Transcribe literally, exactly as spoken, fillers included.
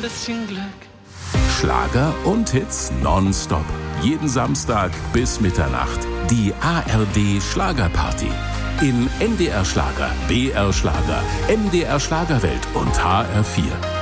bisschen Glück. Schlager und Hits nonstop. Jeden Samstag bis Mitternacht. Die A R D Schlagerparty. In N D R Schlager, B R Schlager, M D R Schlagerwelt und H R vier.